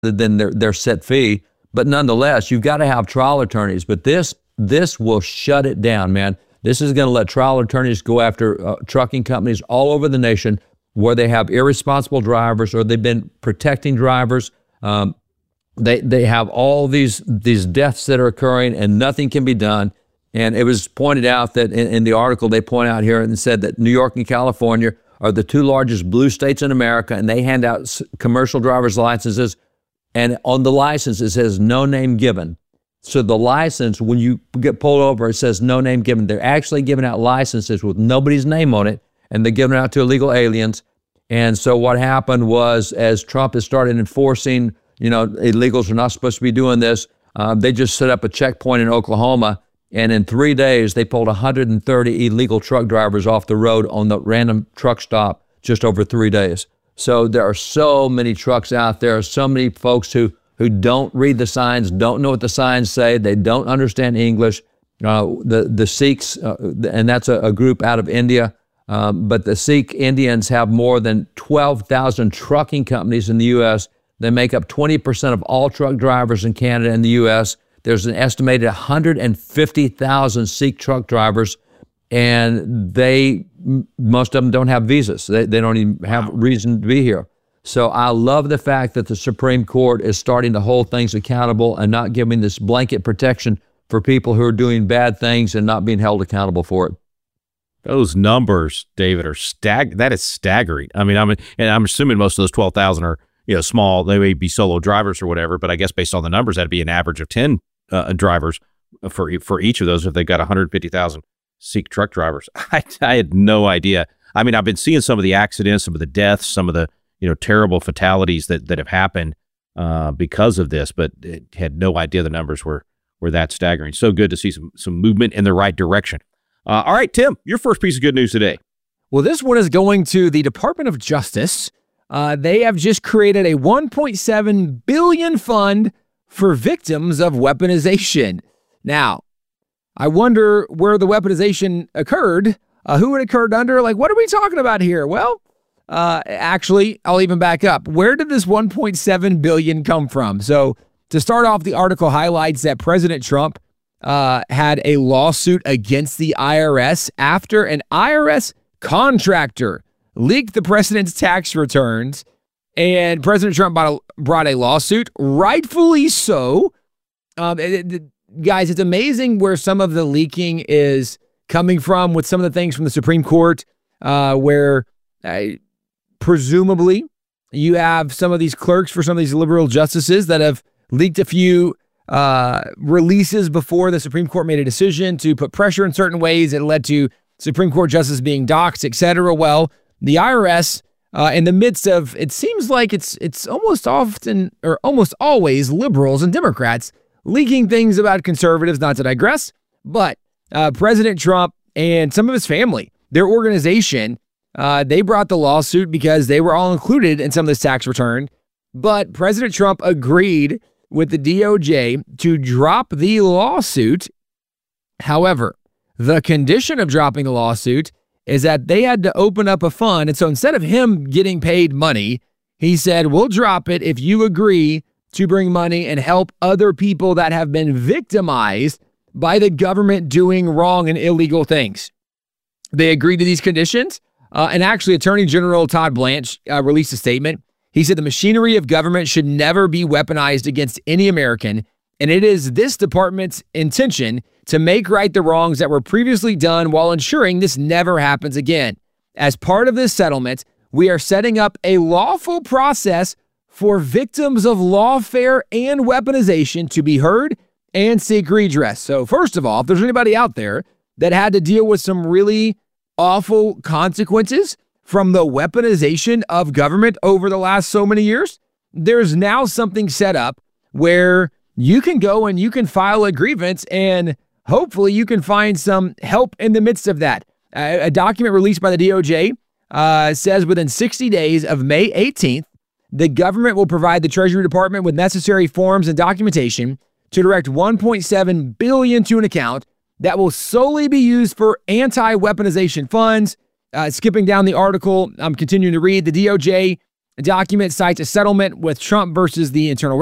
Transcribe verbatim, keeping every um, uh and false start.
than their, their set fee. But nonetheless, you've got to have trial attorneys. But this this will shut it down, man. This is going to let trial attorneys go after uh, trucking companies all over the nation where they have irresponsible drivers or they've been protecting drivers. Um, they they have all these these deaths that are occurring and nothing can be done. And it was pointed out that in, in the article, they point out here and said that New York and California are the two largest blue states in America, and they hand out s- commercial driver's licenses. And on the license, it says no name given. So the license, when you get pulled over, it says no name given. They're actually giving out licenses with nobody's name on it, and they're giving it out to illegal aliens. And so what happened was, as Trump has started enforcing, you know, illegals are not supposed to be doing this, uh, they just set up a checkpoint in Oklahoma, and in three days, they pulled one hundred thirty illegal truck drivers off the road on the random truck stop just over three days. So there are so many trucks out there, so many folks who, who don't read the signs, don't know what the signs say, they don't understand English. Uh, the, the Sikhs, uh, and that's a, a group out of India, um, but the Sikh Indians have more than twelve thousand trucking companies in the U S. They make up twenty percent of all truck drivers in Canada and the U S. There's an estimated one hundred fifty thousand Sikh truck drivers, and they, most of them don't have visas. They, they don't even have wow. reason to be here. So I love the fact that the Supreme Court is starting to hold things accountable and not giving this blanket protection for people who are doing bad things and not being held accountable for it. Those numbers, David, are stag. That is staggering. I mean, I'm and I'm assuming most of those twelve thousand are, you know, small. They may be solo drivers or whatever, but I guess based on the numbers, that'd be an average of ten uh, drivers for for each of those if they've got one hundred fifty thousand Sikh truck drivers. I, I had no idea. I mean, I've been seeing some of the accidents, some of the deaths, some of the, you know, terrible fatalities that, that have happened uh, because of this, but had no idea the numbers were were that staggering. So good to see some some movement in the right direction. Uh, all right, Tim, your first piece of good news today. Well, this one is going to the Department of Justice. Uh, they have just created a one point seven billion dollars fund for victims of weaponization. Now, I wonder where the weaponization occurred, uh, who it occurred under. Like, what are we talking about here? Well, uh, actually, I'll even back up. Where did this one point seven billion dollars come from? So to start off, the article highlights that President Trump uh, had a lawsuit against the I R S after an I R S contractor leaked the president's tax returns, and President Trump brought a, brought a lawsuit, rightfully so. Um, it, it, guys, it's amazing where some of the leaking is coming from with some of the things from the Supreme Court, uh, where uh, presumably you have some of these clerks for some of these liberal justices that have leaked a few uh, releases before the Supreme Court made a decision to put pressure in certain ways. It led to Supreme Court justices being doxxed, et cetera. Well, the I R S, uh, in the midst of, it seems like it's it's almost often, or almost always, liberals and Democrats leaking things about conservatives, not to digress, but uh, President Trump and some of his family, their organization, uh, they brought the lawsuit because they were all included in some of this tax return, but President Trump agreed with the D O J to drop the lawsuit. However, the condition of dropping the lawsuit is that they had to open up a fund. And so instead of him getting paid money, he said, we'll drop it if you agree to bring money and help other people that have been victimized by the government doing wrong and illegal things. They agreed to these conditions. Uh, and actually, Attorney General Todd Blanche uh, released a statement. He said the machinery of government should never be weaponized against any American, and it is this department's intention to make right the wrongs that were previously done while ensuring this never happens again. As part of this settlement, we are setting up a lawful process for victims of lawfare and weaponization to be heard and seek redress. So first of all, if there's anybody out there that had to deal with some really awful consequences from the weaponization of government over the last so many years, there's now something set up where you can go and you can file a grievance, and hopefully you can find some help in the midst of that. Uh, a document released by the D O J uh, says within sixty days of May eighteenth, the government will provide the Treasury Department with necessary forms and documentation to direct one point seven billion dollars to an account that will solely be used for anti-weaponization funds. Uh, skipping down the article, I'm continuing to read. The D O J A document cites a settlement with Trump versus the Internal